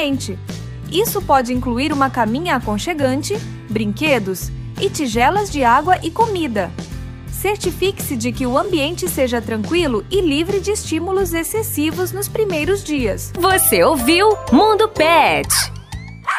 ambiente. Isso pode incluir uma caminha aconchegante, brinquedos e tigelas de água e comida. Certifique-se de que o ambiente seja tranquilo e livre de estímulos excessivos nos primeiros dias. Você ouviu Mundo Pet!